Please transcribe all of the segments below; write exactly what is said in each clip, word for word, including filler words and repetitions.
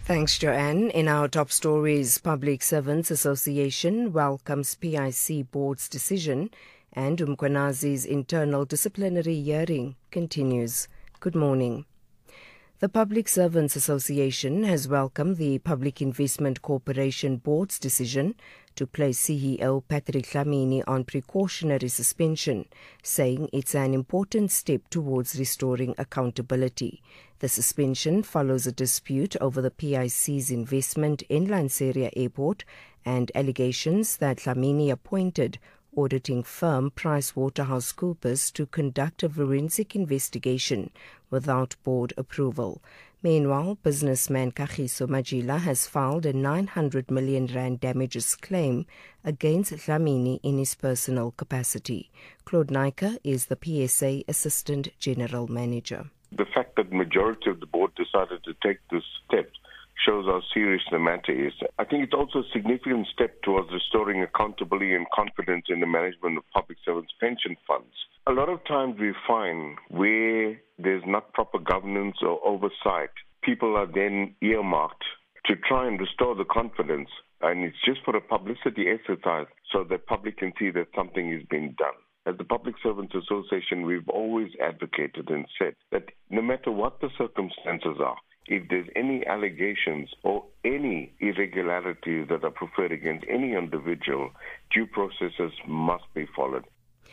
Thanks, Joanne. In our top stories, Public Servants Association welcomes P I C Board's decision and Mkhwanazi's internal disciplinary hearing continues. Good morning. The Public Servants Association has welcomed the Public Investment Corporation Board's decision to place C E O Patrick Dlamini on precautionary suspension, saying it's an important step towards restoring accountability. The suspension follows a dispute over the P I C's investment in Lanseria Airport and allegations that Dlamini appointed auditing firm PricewaterhouseCoopers to conduct a forensic investigation without board approval. Meanwhile, businessman Kagiso Majila has filed a nine hundred million rand damages claim against Dlamini in his personal capacity. Claude Naicker is the P S A Assistant General Manager. The fact that the majority of the board decided to take this step shows how serious the matter is. I think it's also a significant step towards restoring accountability and confidence in the management of public servants' pension funds. A lot of times we find where there's not proper governance or oversight, people are then earmarked to try and restore the confidence, and it's just for a publicity exercise so that public can see that something is being done. As the Public Servants Association, we've always advocated and said that no matter what the circumstances are, if there's any allegations or any irregularities that are preferred against any individual, due processes must be followed.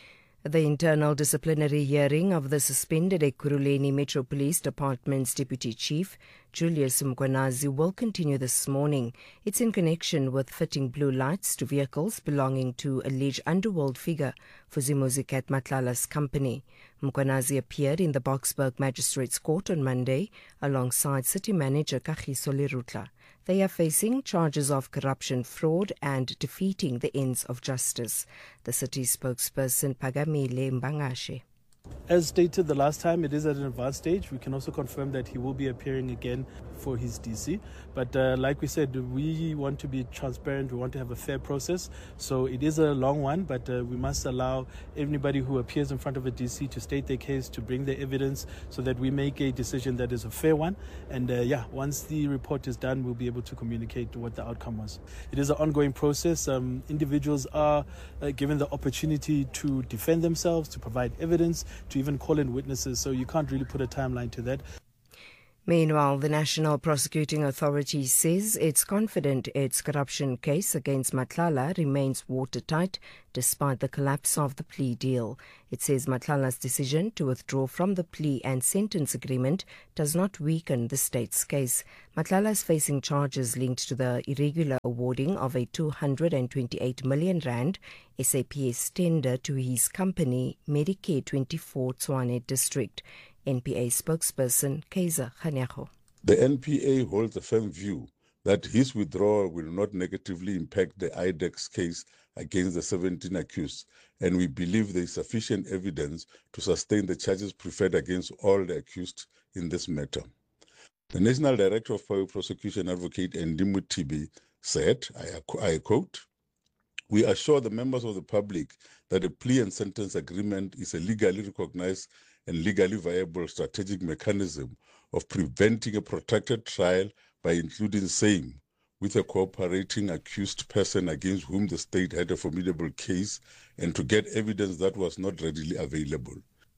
The internal disciplinary hearing of the suspended Ekurhuleni Metro Police Department's Deputy Chief, Julius Mkhwanazi, will continue this morning. It's in connection with fitting blue lights to vehicles belonging to alleged underworld figure Vusimuzi Matlala's company. Mkhwanazi appeared in the Boksburg Magistrates Court on Monday alongside City Manager Kagiso Lerutla. They are facing charges of corruption, fraud and defeating the ends of justice. The city spokesperson Pagamile Mbangashe. As stated the last time, it is at an advanced stage. We can also confirm that he will be appearing again for his D C. But uh, like we said, we want to be transparent. We want to have a fair process. So it is a long one, but uh, we must allow anybody who appears in front of a D C to state their case, to bring their evidence so that we make a decision that is a fair one. And uh, yeah, once the report is done, we'll be able to communicate what the outcome was. It is an ongoing process. Um, individuals are uh, given the opportunity to defend themselves, to provide evidence, to even call in witnesses, so you can't really put a timeline to that. Meanwhile, the National Prosecuting Authority says it's confident its corruption case against Matlala remains watertight despite the collapse of the plea deal. It says Matlala's decision to withdraw from the plea and sentence agreement does not weaken the state's case. Matlala is facing charges linked to the irregular awarding of a two hundred twenty-eight million rand S A P S tender to his company, Medicare twenty-four Tshwane District. N P A spokesperson Kaiser Khanyago. The N P A holds a firm view that his withdrawal will not negatively impact the I D E X case against the seventeen accused, and we believe there is sufficient evidence to sustain the charges preferred against all the accused in this matter. The National Director of Public Prosecution, Advocate Ndimo Tibi, said, I, I quote, "We assure the members of the public that a plea and sentence agreement is a legally recognized and legally viable strategic mechanism of preventing a protracted trial by including same with a cooperating accused person against whom the state had a formidable case and to get evidence that was not readily available."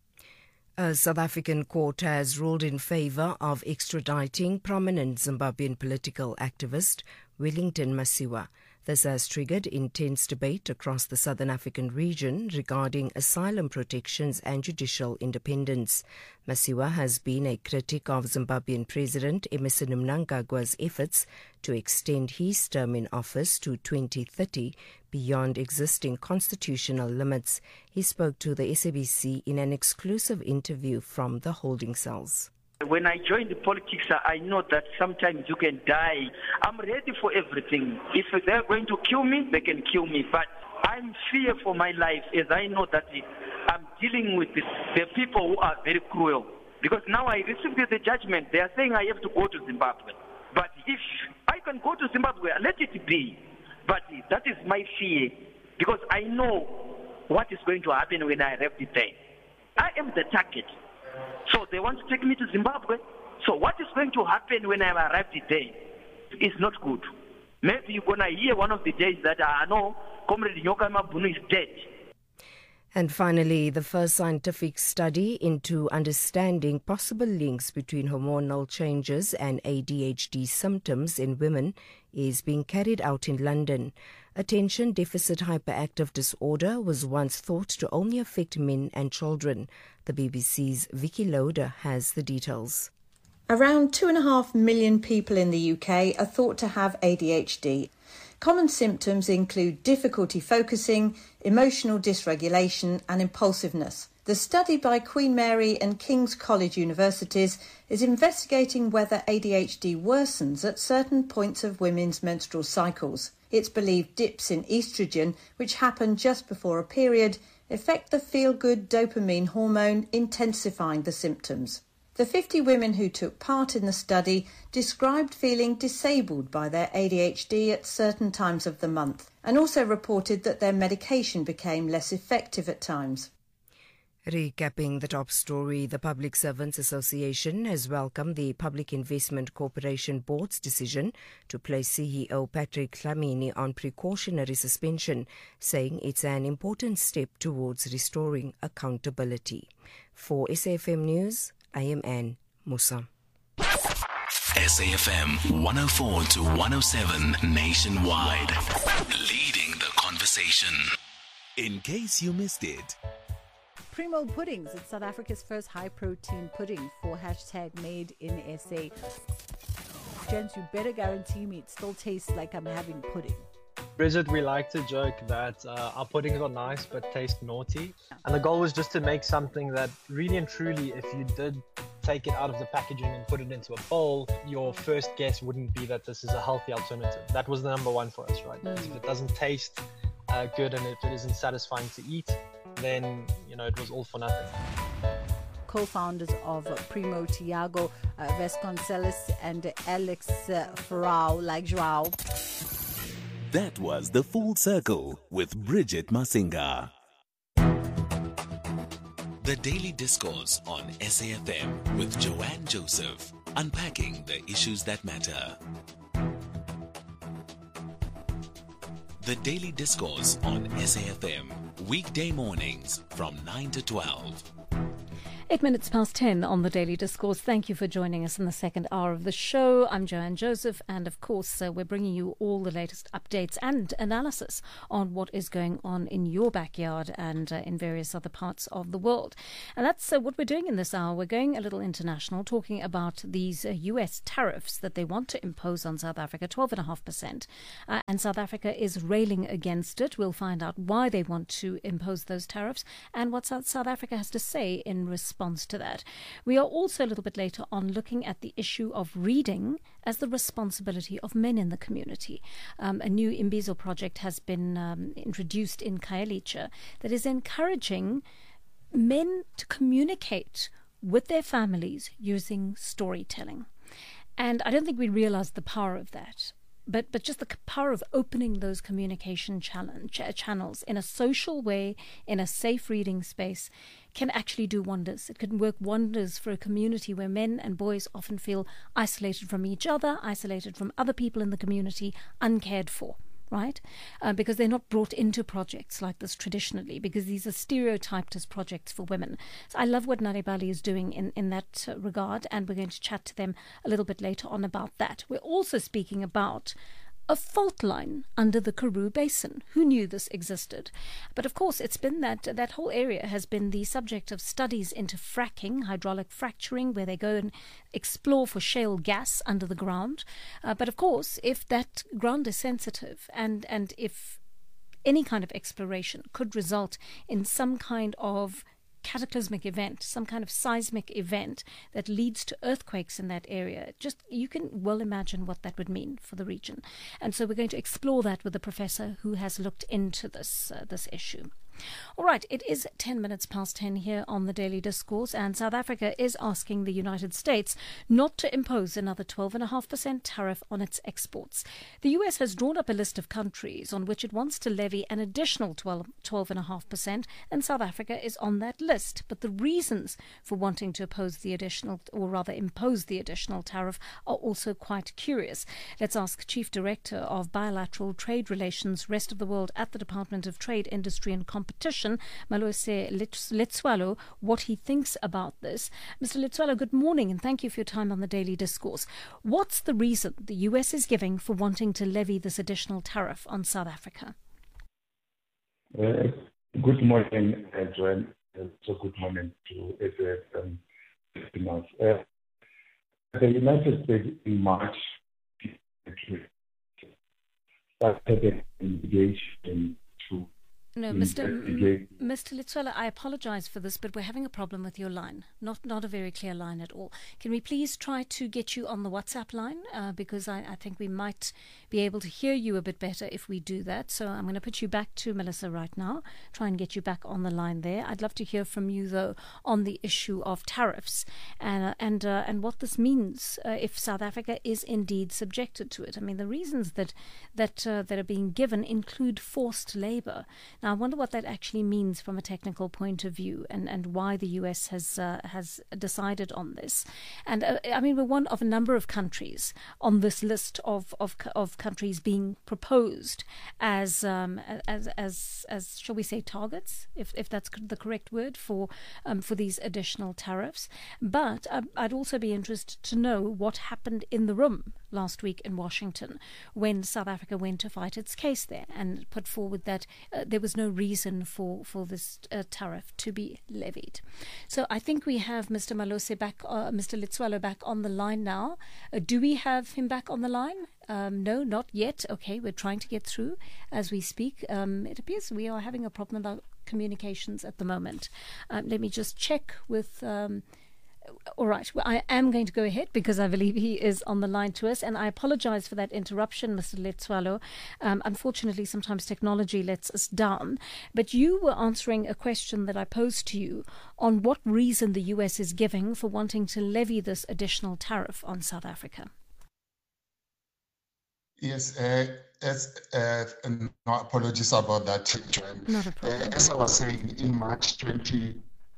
A South African court has ruled in favor of extraditing prominent Zimbabwean political activist Wellington Masiwa. This has triggered intense debate across the Southern African region regarding asylum protections and judicial independence. Masiwa has been a critic of Zimbabwean President Emmerson Mnangagwa's efforts to extend his term in office to twenty thirty beyond existing constitutional limits. He spoke to the S A B C in an exclusive interview from the holding cells. When I joined politics, I know that sometimes you can die. I'm ready for everything. If they're going to kill me, they can kill me. But I'm fear for my life as I know that I'm dealing with the people who are very cruel. Because now I received the judgment. They are saying I have to go to Zimbabwe. But if I can go to Zimbabwe, let it be. But that is my fear. Because I know what is going to happen when I arrive there. I am the target. So they want to take me to Zimbabwe. So what is going to happen when I arrive there? is not good. Maybe you're going to hear one of the days that, I know, Comrade Nyoka Mabunu is dead. And finally, the first scientific study into understanding possible links between hormonal changes and A D H D symptoms in women is being carried out in London. Attention deficit hyperactive disorder was once thought to only affect men and children. The B B C's Vicky Loader has the details. Around two and a half million people in the U K are thought to have A D H D. Common symptoms include difficulty focusing, emotional dysregulation and impulsiveness. The study by Queen Mary and King's College Universities is investigating whether A D H D worsens at certain points of women's menstrual cycles. It's believed dips in estrogen, which happen just before a period, affect the feel-good dopamine hormone, intensifying the symptoms. The fifty women who took part in the study described feeling disabled by their A D H D at certain times of the month and also reported that their medication became less effective at times. Recapping the top story, the Public Servants Association has welcomed the Public Investment Corporation Board's decision to place C E O Patrick Dlamini on precautionary suspension, saying it's an important step towards restoring accountability. For S A F M News, I am Anne Musa. S A F M one oh four to one oh seven nationwide, leading the conversation. In case you missed it. Primo Puddings, it's South Africa's first high-protein pudding for hashtag made in S A. Gents, you better guarantee me it still tastes like I'm having pudding. Bridget, we like to joke that uh, our puddings are nice but taste naughty. And the goal was just to make something that really and truly, if you did take it out of the packaging and put it into a bowl, your first guess wouldn't be that this is a healthy alternative. That was the number one for us, right? Mm. If it doesn't taste uh, good and if it isn't satisfying to eat, then, you know, it was all for nothing. Co-founders of Primo, Tiago uh, Vasconcelos and Alex uh, Ferrao, like Joao. That was The Full Circle with Bridget Masinga. The Daily Discourse on S A F M with Joanne Joseph, unpacking the issues that matter. The Daily Discourse on S A F M, weekday mornings from nine to twelve. Eight minutes past ten on the Daily Discourse. Thank you for joining us in the second hour of the show. I'm Joanne Joseph, and of course, uh, we're bringing you all the latest updates and analysis on what is going on in your backyard and uh, in various other parts of the world. And that's uh, what we're doing in this hour. We're going a little international, talking about these uh, U S tariffs that they want to impose on South Africa, twelve point five percent. Uh, and South Africa is railing against it. We'll find out why they want to impose those tariffs and what South, South Africa has to say in response to that. We are also a little bit later on looking at the issue of reading as the responsibility of men in the community. Um, a new Imbizo project has been um, introduced in Khayelitsha that is encouraging men to communicate with their families using storytelling. And I don't think we realize the power of that. But but just the power of opening those communication challenge, ch- channels in a social way, in a safe reading space, can actually do wonders. It can work wonders for a community where men and boys often feel isolated from each other, isolated from other people in the community, uncared for. Right? Uh, because they're not brought into projects like this traditionally, because these are stereotyped as projects for women. So I love what Naribali is doing in, in that uh, regard, and we're going to chat to them a little bit later on about that. We're also speaking about a fault line under the Karoo Basin. Who knew this existed? But of course, it's been that that whole area has been the subject of studies into fracking, hydraulic fracturing, where they go and explore for shale gas under the ground. Uh, but of course, if that ground is sensitive and, and if any kind of exploration could result in some kind of cataclysmic event, some kind of seismic event that leads to earthquakes in that area, just you can well imagine what that would mean for the region. And so we're going to explore that with a professor who has looked into this uh, this issue. All right, it is ten minutes past ten here on the Daily Discourse, and South Africa is asking the United States not to impose another twelve point five percent tariff on its exports. The U S has drawn up a list of countries on which it wants to levy an additional twelve point five percent, and South Africa is on that list. But the reasons for wanting to oppose the additional, or rather impose the additional tariff, are also quite curious. Let's ask Chief Director of Bilateral Trade Relations, Rest of the World at the Department of Trade, Industry and Competition, Malose Letsoalo, what he thinks about this. Mister Letsoalo, good morning and thank you for your time on the Daily Discourse. What's the reason the U S is giving for wanting to levy this additional tariff on South Africa? Uh, good morning, uh, Joanne. Uh, so good morning to S A F M listeners. Uh, the United States in March started an investigation to No, Mister M- Mister Letsoalo, I apologize for this, but we're having a problem with your line. Not not a very clear line at all. Can we please try to get you on the WhatsApp line? Uh, because I, I think we might be able to hear you a bit better if we do that. So I'm going to put you back to Melissa right now, try and get you back on the line there. I'd love to hear from you, though, on the issue of tariffs and, uh, and, uh, and what this means uh, if South Africa is indeed subjected to it. I mean, the reasons that, that, uh, that are being given include forced labor. Now, I wonder what that actually means from a technical point of view, and, and why the U S has uh, has decided on this. And uh, I mean, we're one of a number of countries on this list of of, of countries being proposed as um, as as as shall we say targets, if if that's the correct word for um, for these additional tariffs. But uh, I'd also be interested to know what happened in the room last week in Washington when South Africa went to fight its case there and put forward that uh, there was no reason for, for this uh, tariff to be levied. So I think we have Mister Malose back, uh, Mister Letsoalo back on the line now. Uh, do we have him back on the line? Um, no, not yet. Okay, we're trying to get through as we speak. Um, it appears we are having a problem about communications at the moment. Um, let me just check with... Um, All right, well, I am going to go ahead because I believe he is on the line to us, and I apologize for that interruption, Mister Letsoalo. Um, unfortunately, sometimes technology lets us down. But you were answering a question that I posed to you on what reason the U S is giving for wanting to levy this additional tariff on South Africa. Yes, uh, as, uh, no apologies about that, Joanne. Not a problem. Uh, as I was saying, in March twenty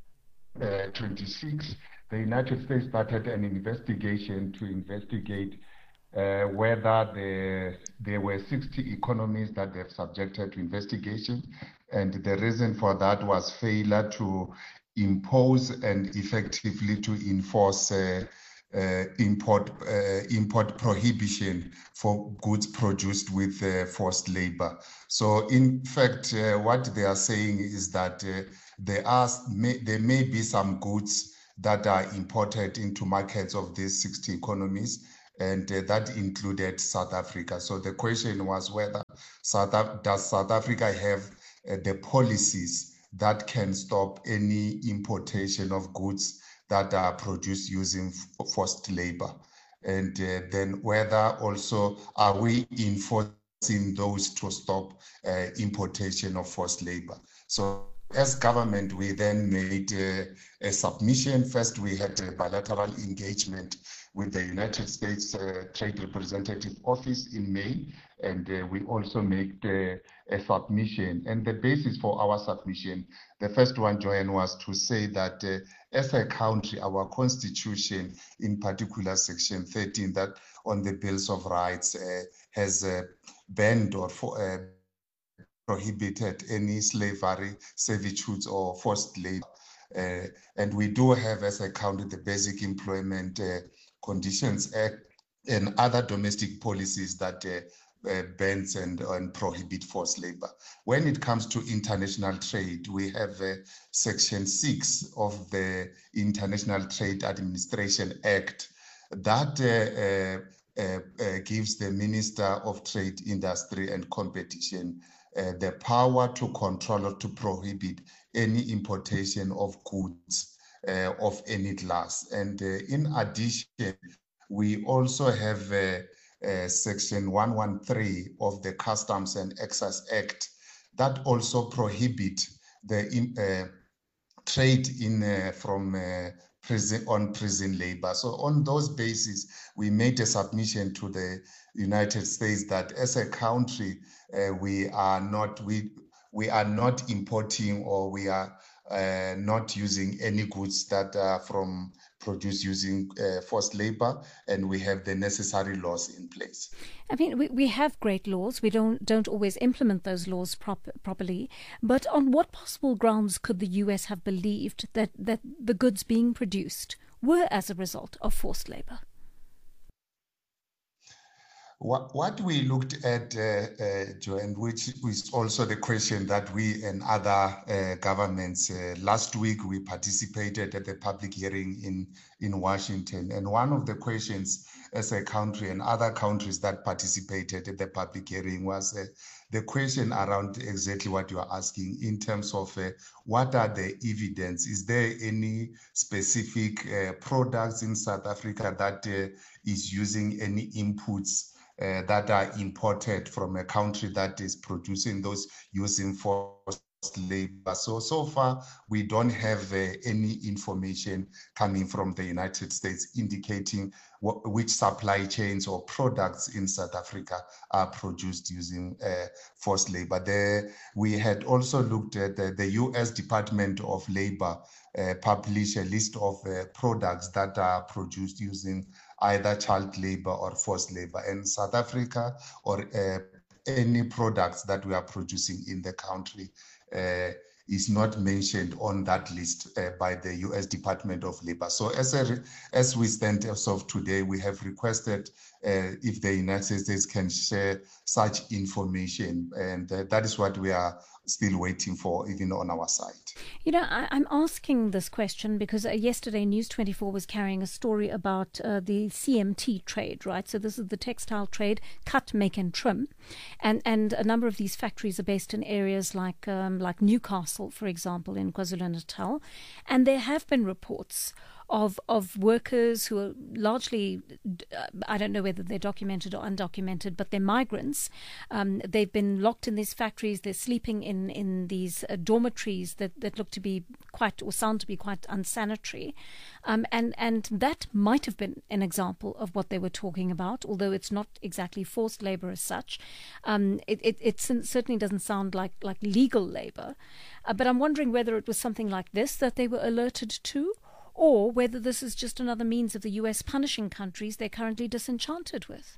twenty-six, the United States started an investigation to investigate uh, whether the, there were sixty economies that they've subjected to investigation. And the reason for that was failure to impose and effectively to enforce uh, uh, import, uh, import prohibition for goods produced with uh, forced labor. So in fact, uh, what they are saying is that uh, there, are, may, there may be some goods that are imported into markets of these sixty economies, and uh, that included South Africa. So the question was whether South Af- does South Africa have uh, the policies that can stop any importation of goods that are produced using f- forced labor, and uh, then whether also are we enforcing those to stop uh, importation of forced labor. So as government, we then made uh, a submission. First, we had a bilateral engagement with the United States uh, Trade Representative Office in May, and uh, we also made uh, a submission. And the basis for our submission, the first one, Joanne, was to say that uh, as a country, our constitution, in particular Section thirteen, that on the Bills of Rights, uh, has uh, banned or for, uh, prohibited any slavery, servitude, or forced labor. Uh, and we do have as a country the Basic Employment uh, Conditions Act and other domestic policies that uh, uh, bans and, and prohibit forced labor. When it comes to international trade, we have uh, Section six of the International Trade Administration Act that uh, uh, uh, uh, gives the Minister of Trade, Industry and Competition Uh, the power to control or to prohibit any importation of goods uh, of any class. And uh, in addition, we also have uh, uh, Section one thirteen of the Customs and Excise Act that also prohibit the in, uh, trade in uh, from uh, prison on prison labor. So on those bases, we made a submission to the United States that as a country, uh, we are not we we are not importing or we are uh, not using any goods that are from produced using uh, forced labor, and we have the necessary laws in place. I mean, we, we have great laws. We don't don't always implement those laws prop, properly. But on what possible grounds could the U S have believed that, that the goods being produced were as a result of forced labor? What, what we looked at, uh, uh, Joanne, which is also the question that we and other uh, governments, uh, last week we participated at the public hearing in, in Washington. And one of the questions as a country and other countries that participated at the public hearing was uh, the question around exactly what you are asking in terms of uh, what are the evidence? Is there any specific uh, products in South Africa that uh, is using any inputs Uh, that are imported from a country that is producing those using forced labor? So, so far, we don't have uh, any information coming from the United States indicating what, which supply chains or products in South Africa are produced using uh, forced labor. There, we had also looked at the, the U S Department of Labor uh, published a list of uh, products that are produced using either child labor or forced labor. And South Africa or uh, any products that we are producing in the country uh, is not mentioned on that list uh, by the U S Department of Labor. So as a, as we stand as of today, we have requested uh, if the United States can share such information, and uh, that is what we are still waiting for, even on our side. You know, I, I'm asking this question because uh, yesterday News twenty-four was carrying a story about uh, the C M T trade, right? So this is the textile trade, cut, make and trim. And and a number of these factories are based in areas like um, like Newcastle, for example, in KwaZulu-Natal. And there have been reports of of workers who are largely, uh, I don't know whether they're documented or undocumented, but they're migrants. Um, they've been locked in these factories. They're sleeping in, in these uh, dormitories that, that look to be quite, or sound to be quite unsanitary. Um, and, and that might have been an example of what they were talking about, although it's not exactly forced labor as such. Um, it, it, it certainly doesn't sound like, like legal labor. Uh, but I'm wondering whether it was something like this that they were alerted to, or whether this is just another means of the U S punishing countries they're currently disenchanted with.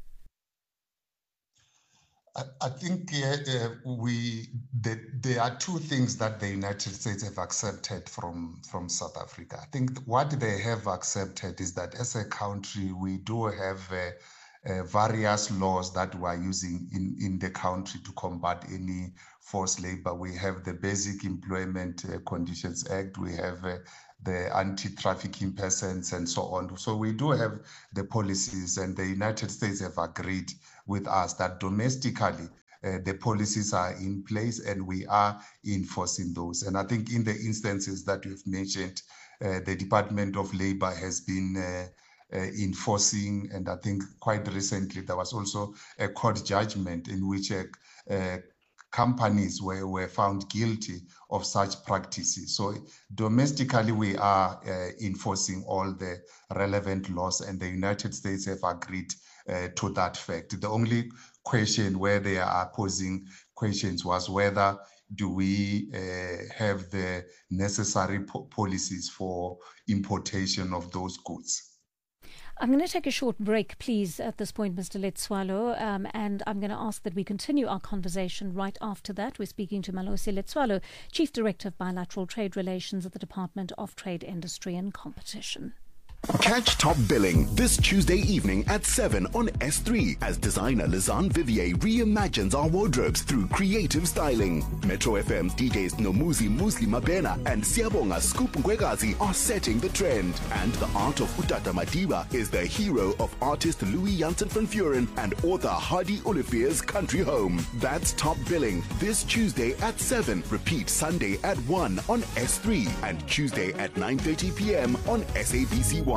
I, I think uh, uh, we the, there are two things that the United States have accepted from, from South Africa. I think what they have accepted is that as a country, we do have uh, uh, various laws that we are using in, in the country to combat any forced labor. We have the Basic Employment uh, Conditions Act. We have uh, the Anti-Trafficking Persons and so on. So we do have the policies, and the United States have agreed with us that domestically uh, the policies are in place and we are enforcing those. And I think in the instances that you've mentioned, uh, the Department of Labor has been uh, uh, enforcing, and I think quite recently there was also a court judgment in which a, uh, companies were, were found guilty of such practices. So domestically, we are uh, enforcing all the relevant laws, and the United States have agreed uh, to that fact. The only question where they are posing questions was whether do we uh, have the necessary po- policies for importation of those goods. I'm going to take a short break, please, at this point, Mister Letsoalo, um, and I'm going to ask that we continue our conversation right after that. We're speaking to Malosi Letsoalo, Chief Director of Bilateral Trade Relations at the Department of Trade, Industry and Competition. Catch Top Billing this Tuesday evening at seven on S three as designer Lizanne Vivier reimagines our wardrobes through creative styling. Metro F M D Js Nomuzi Musli Mabena and Siabonga Scoop Ngwegazi are setting the trend. And the art of Utata Madiba is the hero of artist Louis Janssen van Vuren and author Hardy Olivier's country home. That's Top Billing this Tuesday at seven. Repeat Sunday at one on S three and Tuesday at nine thirty p.m. on S A B C one.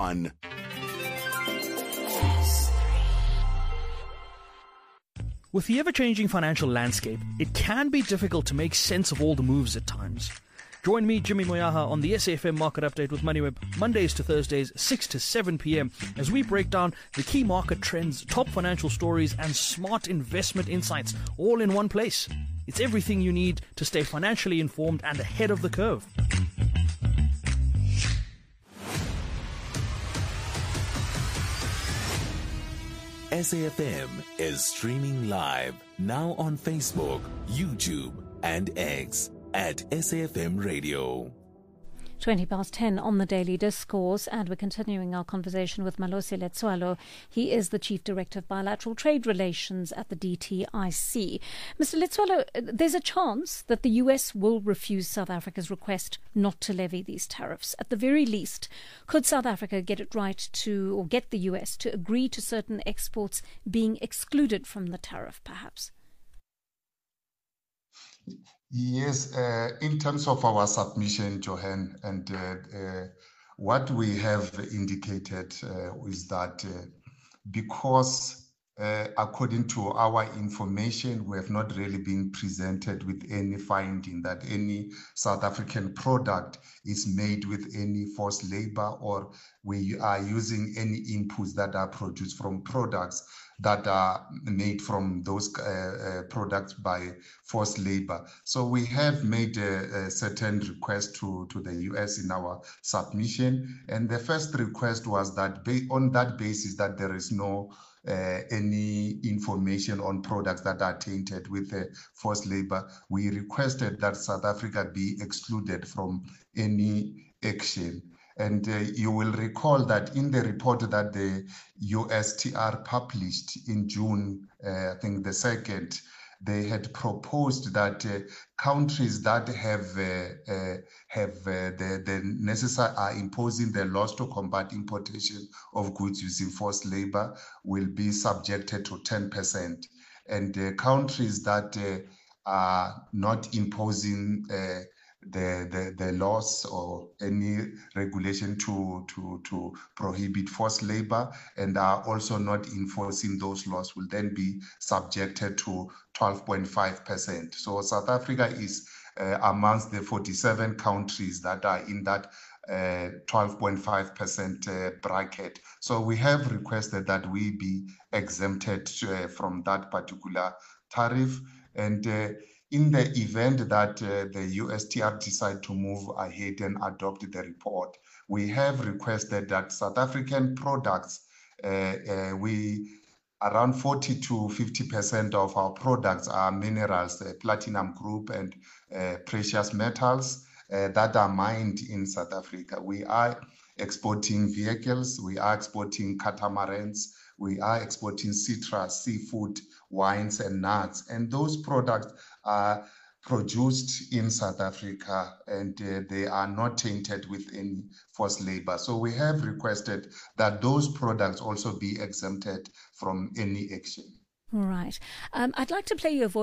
With the ever-changing financial landscape, it can be difficult to make sense of all the moves at times. Join me, Jimmy Moyaha, on the S A F M Market Update with MoneyWeb, Mondays to Thursdays, six to seven p.m, as we break down the key market trends, top financial stories, and smart investment insights, all in one place. It's everything you need to stay financially informed and ahead of the curve. S A F M is streaming live now on Facebook, YouTube, and X at S A F M Radio. twenty past ten on the Daily Discourse, and we're continuing our conversation with Malosi Letsoalo. He is the Chief Director of Bilateral Trade Relations at the D T I C. Mister Letsoalo, there's a chance that the U S will refuse South Africa's request not to levy these tariffs. At the very least, could South Africa get it right to, or get the U S to agree to certain exports being excluded from the tariff, perhaps? Yes, uh, in terms of our submission, Johan, and uh, uh, what we have indicated uh, is that uh, because uh, according to our information, we have not really been presented with any finding that any South African product is made with any forced labor, or we are using any inputs that are produced from products that are made from those uh, uh, products by forced labor. So we have made a, a certain request to, to the U S in our submission. And the first request was that ba- on that basis that there is no uh, any information on products that are tainted with uh, forced labor, we requested that South Africa be excluded from any action. And uh, you will recall that in the report that the U S T R published in June, uh, I think the second, they had proposed that uh, countries that have uh, uh, have uh, the, the necessary are imposing the laws to combat importation of goods using forced labor will be subjected to ten percent. And uh, countries that uh, are not imposing uh, The, the the laws or any regulation to to to prohibit forced labor and are also not enforcing those laws will then be subjected to twelve point five percent. So South Africa is uh, amongst the forty-seven countries that are in that uh, twelve point five percent uh, bracket. So we have requested that we be exempted uh, from that particular tariff. And uh, in the event that uh, the U S T R decide to move ahead and adopt the report, we have requested that South African products, uh, uh, we around forty to fifty percent of our products are minerals, uh, platinum group and uh, precious metals uh, that are mined in South Africa. We are exporting vehicles, we are exporting catamarans, we are exporting citrus, seafood, wines and nuts, and those products are produced in South Africa and uh, they are not tainted with any forced labor. So we have requested that those products also be exempted from any action. Right. Um, I'd like to play your voice.